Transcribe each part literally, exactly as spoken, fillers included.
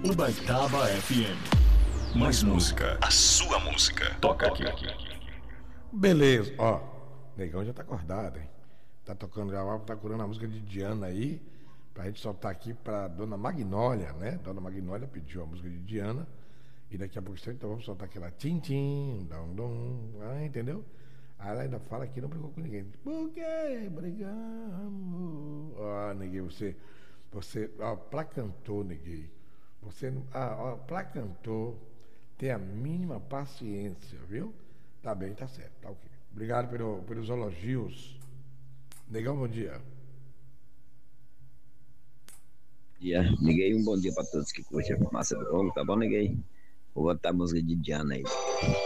Ubaitaba F M. Mais música, a sua música. Toca aqui. Beleza, ó. Negão já tá acordado, hein? Tá tocando, já tá curando a música de Diana aí, pra gente soltar aqui pra Dona Magnólia, né? Dona Magnólia pediu a música de Diana. E daqui a pouco, então, vamos soltar aquela tim-tim, dom-dom, ah, entendeu? Aí ela ainda fala que não brigou com ninguém. Por que brigamos? Ó, neguei, você, você, ó, pra cantor, neguei, você, ah, ó, pra cantor, tem a mínima paciência, viu? Tá bem, tá certo, tá ok. Obrigado pelo, pelos elogios. Negão, bom dia. Dia. Neguei, um bom dia pra todos que curtem a fumaça do gongo, tá bom, neguei? Vou botar a música de Diana aí.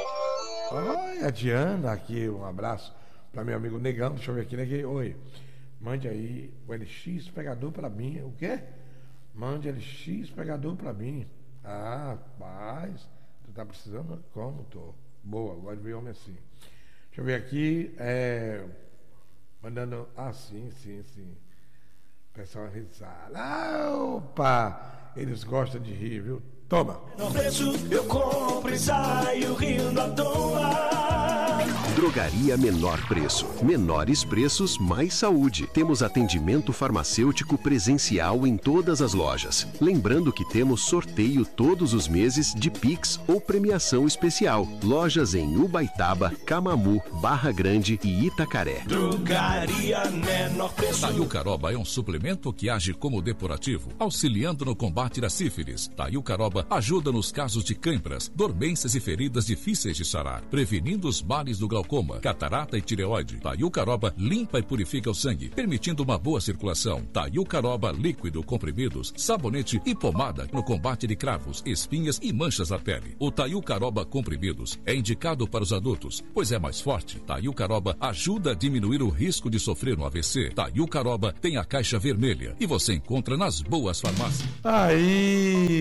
Oi, a Diana aqui, um abraço para meu amigo Negão. Deixa eu ver aqui, neguei. Oi, mande aí o L X pegador para mim. O quê? Mande L X pegador para mim. Ah, rapaz, tu tá precisando? Como tô? Boa, gosto de ver homem assim. Deixa eu ver aqui, é... mandando, ah, sim, sim, sim. Pessoal risada. Ah, opa, eles gostam de rir, viu? Toma! No preço eu compro e saio rindo à toa. Drogaria Menor Preço. Menores preços, mais saúde. Temos atendimento farmacêutico presencial em todas as lojas. Lembrando que temos sorteio todos os meses de Pix ou premiação especial. Lojas em Ubaitaba, Camamu, Barra Grande e Itacaré. Drogaria Menor Preço. Taiucaroba é um suplemento que age como depurativo, auxiliando no combate da sífilis. Taiucaroba ajuda nos casos de câimbras, dormências e feridas difíceis de sarar, prevenindo os males do glaucoma, catarata e tireoide. Taiucaroba limpa e purifica o sangue, permitindo uma boa circulação. Taiucaroba líquido, comprimidos, sabonete e pomada no combate de cravos, espinhas e manchas na pele. O Taiucaroba comprimidos é indicado para os adultos, pois é mais forte. Taiucaroba ajuda a diminuir o risco de sofrer um A V C. Taiucaroba tem a caixa vermelha e você encontra nas boas farmácias. Aí,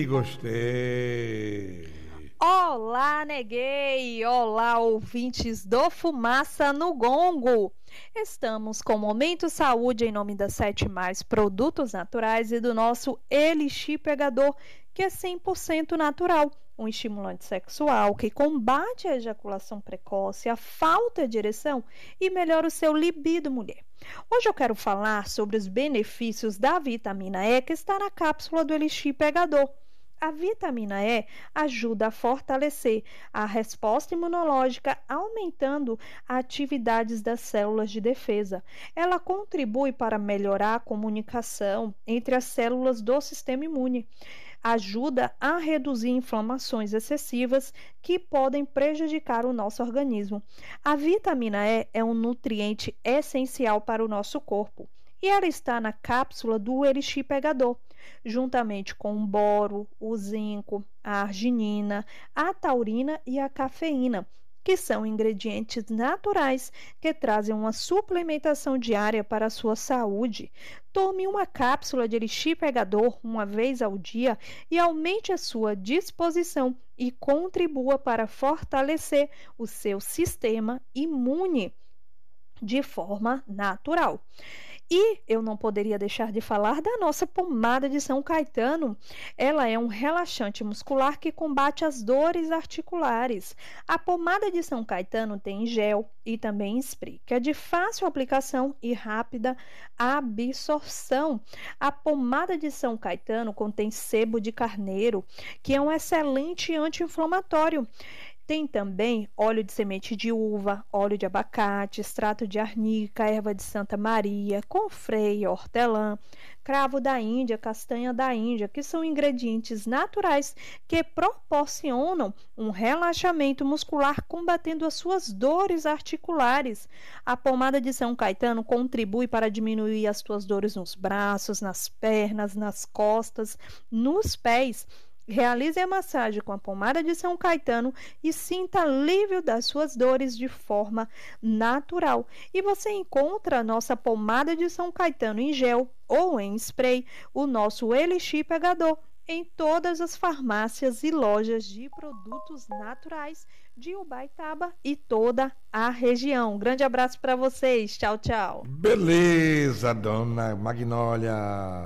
gostei. Olá, neguei! Olá, ouvintes do Fumaça no Gongo! Estamos com Momento Saúde em nome da Sete Mais Produtos Naturais e do nosso Elixir Pegador, que é cem por cento natural. Um estimulante sexual que combate a ejaculação precoce, a falta de ereção e melhora o seu libido, mulher. Hoje eu quero falar sobre os benefícios da vitamina E que está na cápsula do Elixir Pegador. A vitamina E ajuda a fortalecer a resposta imunológica, aumentando as atividades das células de defesa. Ela contribui para melhorar a comunicação entre as células do sistema imune. Ajuda a reduzir inflamações excessivas que podem prejudicar o nosso organismo. A vitamina E é um nutriente essencial para o nosso corpo. E ela está na cápsula do Elixir Pegador, juntamente com o boro, o zinco, a arginina, a taurina e a cafeína, que são ingredientes naturais que trazem uma suplementação diária para a sua saúde. Tome uma cápsula de Elixir Pegador uma vez ao dia e aumente a sua disposição e contribua para fortalecer o seu sistema imune de forma natural. E eu não poderia deixar de falar da nossa pomada de São Caetano. Ela é um relaxante muscular que combate as dores articulares. A pomada de São Caetano tem gel e também spray, que é de fácil aplicação e rápida absorção. A pomada de São Caetano contém sebo de carneiro, que é um excelente anti-inflamatório. Tem também óleo de semente de uva, óleo de abacate, extrato de arnica, erva de Santa Maria, confreia, hortelã, cravo da Índia, castanha da Índia, que são ingredientes naturais que proporcionam um relaxamento muscular combatendo as suas dores articulares. A pomada de São Caetano contribui para diminuir as tuas dores nos braços, nas pernas, nas costas, nos pés. Realize a massagem com a pomada de São Caetano e sinta alívio das suas dores de forma natural. E você encontra a nossa pomada de São Caetano em gel ou em spray, o nosso Elixir Pegador, em todas as farmácias e lojas de produtos naturais de Ubaitaba e toda a região. Um grande abraço para vocês. Tchau, tchau. Beleza, Dona Magnólia.